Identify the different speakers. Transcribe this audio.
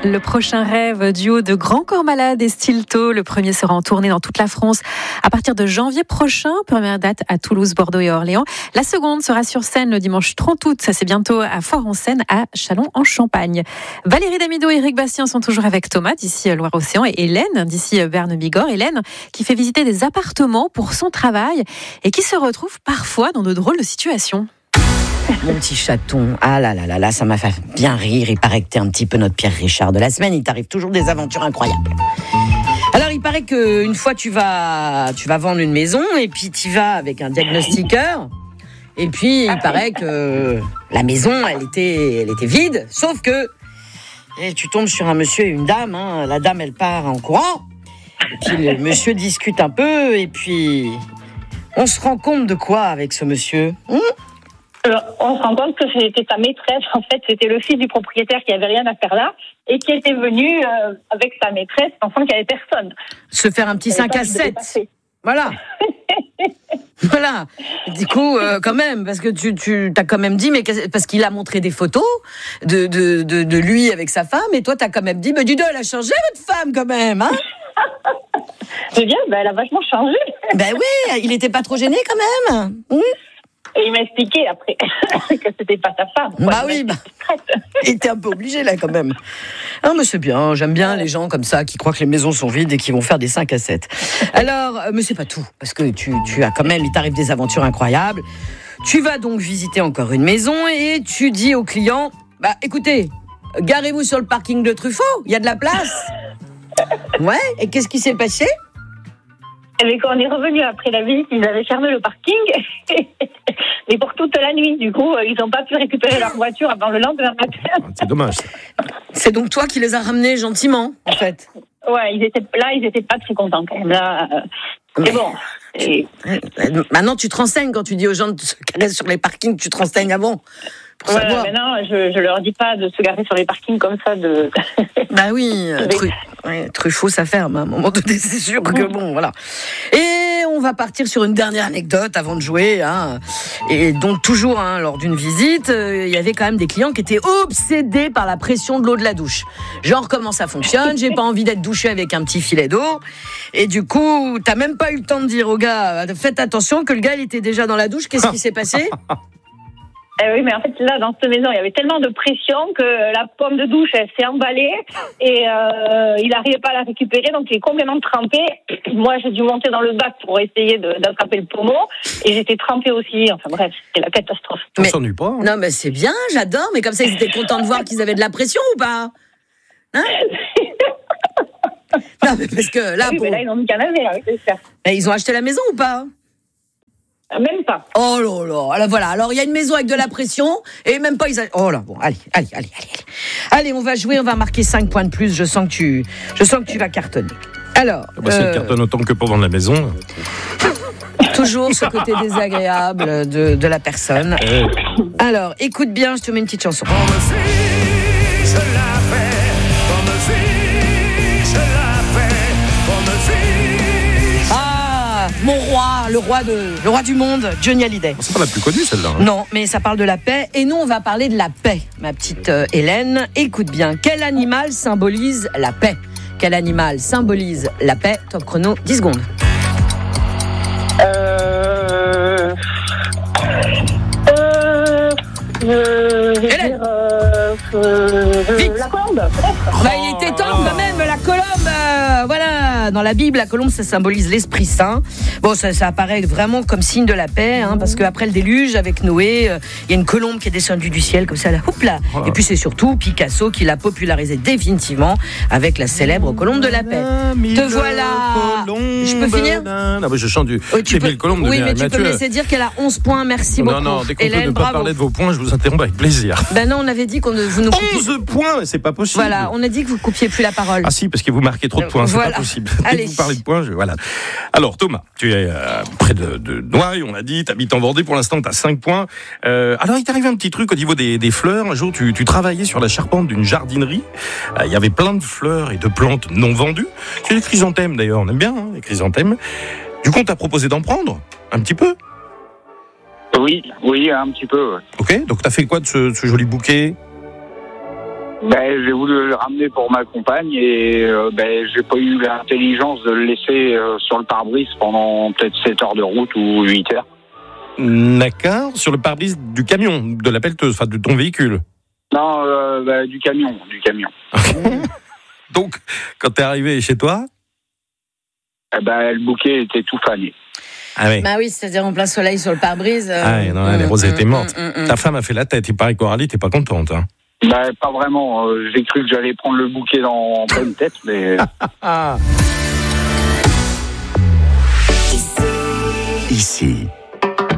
Speaker 1: Le prochain rêve, duo de Grand Corps Malade et Stilto. Le premier sera en tournée dans toute la France à partir de janvier prochain. Première date à Toulouse, Bordeaux et Orléans. La seconde sera sur scène le dimanche 30 août. Ça c'est bientôt à Fort-en-Seine, à Châlons-en-Champagne. Valérie Damido et Eric Bastien sont toujours avec Thomas d'ici Loire-Océan et Hélène d'ici Berne-Bigorre. Hélène qui fait visiter des appartements pour son travail et qui se retrouve parfois dans de drôles de situations.
Speaker 2: Mon petit chaton, ah là, ça m'a fait bien rire. Il paraît que t'es un petit peu notre Pierre Richard de la semaine. Il t'arrive toujours des aventures incroyables. Alors, il paraît qu'une fois, tu vas vendre une maison et puis tu vas avec un diagnostiqueur. Et puis, il paraît que la maison, elle était vide. Sauf que tu tombes sur un monsieur et une dame. La dame, elle part en courant. Et puis, le monsieur discute un peu. Et puis, on se rend compte de quoi avec ce monsieur
Speaker 3: On se rend compte que c'était sa maîtresse. En fait, c'était le fils du propriétaire qui avait rien à faire là et qui était venu avec sa maîtresse, pensant qu'il n'y avait personne.
Speaker 2: Se faire un petit 5 à 7. Voilà. Voilà. Du coup, quand même, parce que tu t'as quand même dit, mais parce qu'il a montré des photos de lui avec sa femme, et toi, t'as quand même dit, mais dis donc, elle a changé votre femme quand même, hein?
Speaker 3: C'est bien, elle a vachement changé.
Speaker 2: Ben oui, il était pas trop gêné quand même.
Speaker 3: Et il m'a expliqué après que c'était pas sa femme.
Speaker 2: Bah oui, il était un peu obligé là quand même. Non mais c'est bien, j'aime bien les gens comme ça qui croient que les maisons sont vides et qui vont faire des 5 à 7. Alors, mais c'est pas tout, parce que tu as quand même, il t'arrive des aventures incroyables. Tu vas donc visiter encore une maison et tu dis au client, bah écoutez, garez-vous sur le parking de Truffaut, il y a de la place. Ouais, et qu'est-ce qui s'est passé ?
Speaker 3: Et quand on est revenu après la visite, ils avaient fermé le parking, mais pour toute la nuit. Du coup, ils n'ont pas pu récupérer leur voiture avant le lendemain matin.
Speaker 4: C'est dommage.
Speaker 2: C'est donc toi qui les as ramenés gentiment, en fait.
Speaker 3: Ouais, ils étaient pas très contents quand même. Là, mais bon.
Speaker 2: Maintenant, tu te renseignes quand tu dis aux gens de se garer sur les parkings, tu te renseignes avant.
Speaker 3: Voilà, mais non, je leur dis pas de se garer sur les parkings comme ça.
Speaker 2: Bah oui, Truffaut, ça ferme. À un moment donné, c'est sûr que bon, voilà. Et on va partir sur une dernière anecdote avant de jouer. Et donc, toujours, lors d'une visite, il y avait quand même des clients qui étaient obsédés par la pression de l'eau de la douche. Genre, comment ça fonctionne ? J'ai pas envie d'être douché avec un petit filet d'eau. Et du coup, t'as même pas eu le temps de dire au gars, faites attention, que le gars, il était déjà dans la douche. Qu'est-ce qui s'est passé ?
Speaker 3: Oui, mais en fait, là, dans cette maison, il y avait tellement de pression que la pomme de douche, elle s'est emballée et il n'arrivait pas à la récupérer, donc il est complètement trempé. Moi, j'ai dû monter dans le bac pour essayer d'attraper le pommeau et j'étais trempée aussi. Enfin bref, c'était la catastrophe.
Speaker 4: On s'ennuie pas.
Speaker 2: Non, mais c'est bien, j'adore. Mais comme ça, ils étaient contents de voir qu'ils avaient de la pression ou pas ? Non, mais parce que là,
Speaker 3: oui, mais là, ils n'ont mis qu'à laver, c'est sûr.
Speaker 2: Ils ont acheté la maison ou pas ?
Speaker 3: Même pas.
Speaker 2: Oh là là, alors voilà, alors il y a une maison avec de la pression et même pas oh là, bon, allez. Allez, on va jouer, on va marquer 5 points de plus, je sens que tu vas cartonner. Alors,
Speaker 4: si elle cartonne autant que pour vendre la maison.
Speaker 2: Toujours ce côté désagréable de la personne. Alors, écoute bien, je te mets une petite chanson. Mon roi, le roi du monde, Johnny Hallyday.
Speaker 4: C'est pas la plus connue celle-là.
Speaker 2: Non, mais ça parle de la paix. Et nous, on va parler de la paix, ma petite Hélène. Écoute bien, quel animal symbolise la paix ? Quel animal symbolise la paix ? Top chrono, 10 secondes. Hélène.
Speaker 3: La colombe, peut-être.
Speaker 2: Il était temps quand même, la colombe. Voilà, dans la Bible, la colombe, ça symbolise l'Esprit Saint. Bon, ça apparaît vraiment comme signe de la paix, parce qu'après le déluge, avec Noé, il y a une colombe qui est descendue du ciel, comme ça, là, hop là. Et puis c'est surtout Picasso qui l'a popularisé définitivement avec la célèbre colombe de la paix. Te voilà. Je peux finir ?
Speaker 4: Non, mais je chante du.
Speaker 2: Tu peux...
Speaker 4: colombe
Speaker 2: oui, mais tu peux me laisser dire qu'elle a 11 points. Merci beaucoup.
Speaker 4: Non, dès qu'on
Speaker 2: Hélène,
Speaker 4: peut ne pas parler de vos points, je vous interromps avec plaisir.
Speaker 2: Ben non, on avait dit vous nous coupiez.
Speaker 4: 11 points, c'est pas possible.
Speaker 2: Voilà, on a dit que vous coupiez plus la parole.
Speaker 4: Ah si, parce que vous marquez trop de points, c'est pas possible. Dès que vous parlez de points, voilà. Alors Thomas, tu es près de Noailles, on l'a dit, tu habites en Vendée, pour l'instant tu as 5 points. Alors il t'arrive un petit truc au niveau des fleurs. Un jour tu travaillais sur la charpente d'une jardinerie. Il y avait plein de fleurs et de plantes non vendues. C'est les chrysanthèmes d'ailleurs, on aime bien les chrysanthèmes. Du coup on t'a proposé d'en prendre un petit peu.
Speaker 5: Oui, un petit peu. Ouais.
Speaker 4: Ok, donc t'as fait quoi de ce joli bouquet ?
Speaker 5: J'ai voulu le ramener pour ma compagne et j'ai pas eu l'intelligence de le laisser sur le pare-brise pendant peut-être 7 heures de route ou 8 heures.
Speaker 4: D'accord, sur le pare-brise du camion, de la pelleteuse, enfin de ton véhicule.
Speaker 5: Non, du camion.
Speaker 4: Donc, quand t'es arrivé chez toi,
Speaker 5: le bouquet était tout fané.
Speaker 2: Ah oui. Bah oui, c'est-à-dire en plein soleil sur le pare-brise.
Speaker 4: Les roses étaient mortes. Ta femme a fait la tête. Il paraît qu'Aurélie, t'es pas contente. Hein.
Speaker 5: Pas vraiment. J'ai cru que j'allais prendre le bouquet en pleine tête, mais.
Speaker 6: Ici,